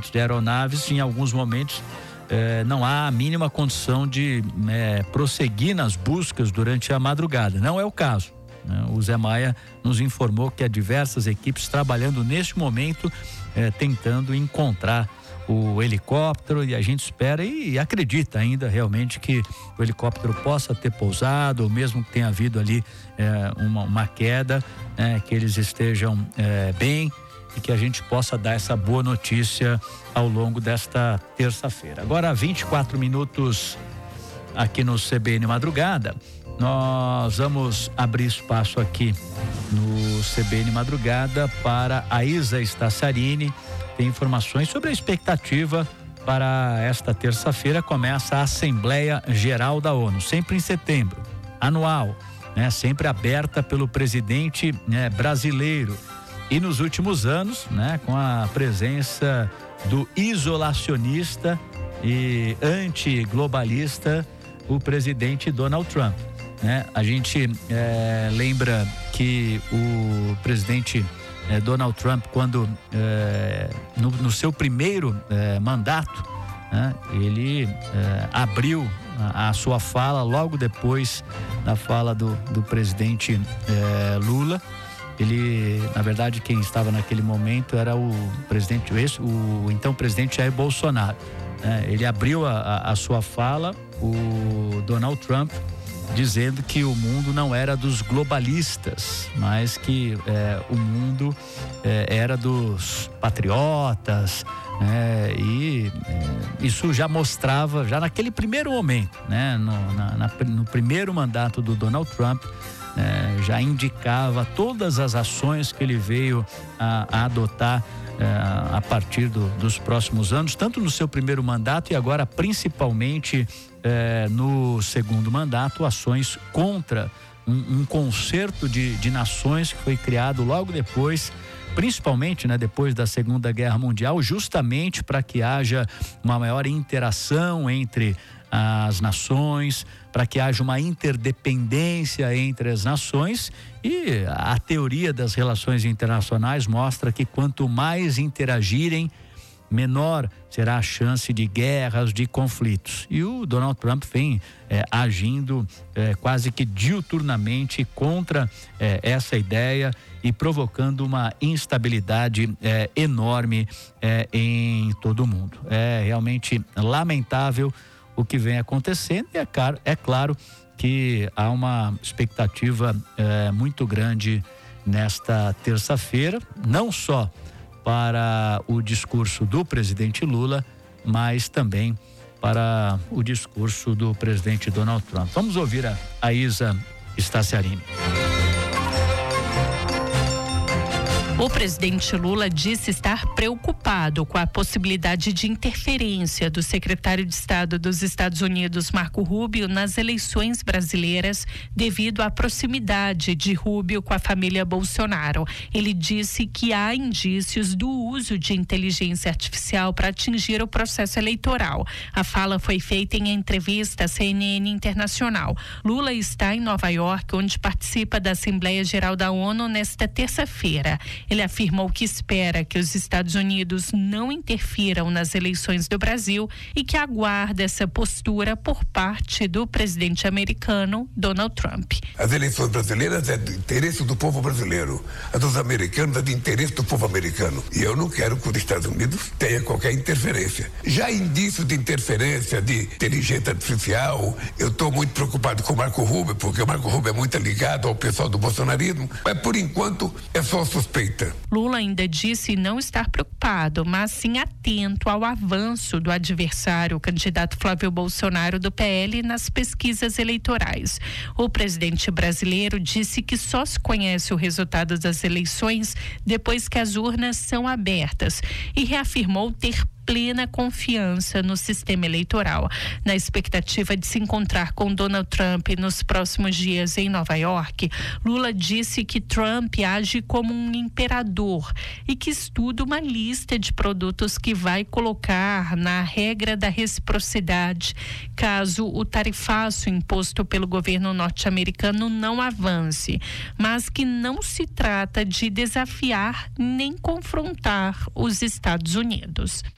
principalmente de aeronaves, em alguns momentos não há a mínima condição de prosseguir nas buscas durante a madrugada. Não é o caso. O Zé Maia nos informou que há diversas equipes trabalhando neste momento, tentando encontrar o helicóptero, e a gente espera e acredita ainda realmente que o helicóptero possa ter pousado, ou mesmo que tenha havido ali uma queda, que eles estejam bem e que a gente possa dar essa boa notícia ao longo desta terça-feira. Agora, 24 minutos aqui no CBN Madrugada. Nós vamos abrir espaço aqui no CBN Madrugada para a Isa Staciarini. Tem informações sobre a expectativa para esta terça-feira. Começa a Assembleia Geral da ONU, sempre em setembro, anual, sempre aberta pelo presidente brasileiro. E nos últimos anos, com a presença do isolacionista e antiglobalista, o presidente Donald Trump. A gente lembra que o presidente Donald Trump, quando no seu primeiro mandato, ele abriu a sua fala logo depois da fala do presidente Lula. Ele, na verdade, quem estava naquele momento era o então presidente Jair Bolsonaro. Ele abriu a sua fala, o Donald Trump, dizendo que o mundo não era dos globalistas, mas que o mundo era dos patriotas, e isso já mostrava, já naquele primeiro momento, no primeiro mandato do Donald Trump, já indicava todas as ações que ele veio a adotar a partir dos próximos anos, tanto no seu primeiro mandato e agora principalmente no segundo mandato, ações contra um concerto de nações que foi criado logo depois, principalmente depois da Segunda Guerra Mundial, justamente para que haja uma maior interação entre as nações, para que haja uma interdependência entre as nações. E a teoria das relações internacionais mostra que quanto mais interagirem, menor será a chance de guerras, de conflitos. E o Donald Trump vem agindo quase que diuturnamente contra essa ideia e provocando uma instabilidade enorme em todo o mundo. É realmente lamentável o que vem acontecendo, e é claro que há uma expectativa muito grande nesta terça-feira, não só para o discurso do presidente Lula, mas também para o discurso do presidente Donald Trump. Vamos ouvir a Isa Staciarini. O presidente Lula disse estar preocupado com a possibilidade de interferência do secretário de Estado dos Estados Unidos, Marco Rubio, nas eleições brasileiras, devido à proximidade de Rubio com a família Bolsonaro. Ele disse que há indícios do uso de inteligência artificial para atingir o processo eleitoral. A fala foi feita em entrevista à CNN Internacional. Lula está em Nova York, onde participa da Assembleia Geral da ONU nesta terça-feira. Ele afirmou que espera que os Estados Unidos não interfiram nas eleições do Brasil e que aguarda essa postura por parte do presidente americano Donald Trump. As eleições brasileiras é do interesse do povo brasileiro. As dos americanos é do interesse do povo americano. E eu não quero que os Estados Unidos tenha qualquer interferência. Já indício de interferência de inteligência artificial, eu estou muito preocupado com o Marco Rubio, porque o Marco Rubio é muito ligado ao pessoal do bolsonarismo, mas por enquanto é só suspeita. Lula ainda disse não estar preocupado, mas sim atento ao avanço do adversário, o candidato Flávio Bolsonaro do PL, nas pesquisas eleitorais. O presidente brasileiro disse que só se conhece o resultado das eleições depois que as urnas são abertas e reafirmou ter plena confiança no sistema eleitoral. Na expectativa de se encontrar com Donald Trump nos próximos dias em Nova York, Lula disse que Trump age como um imperador e que estuda uma lista de produtos que vai colocar na regra da reciprocidade caso o tarifaço imposto pelo governo norte-americano não avance, mas que não se trata de desafiar nem confrontar os Estados Unidos.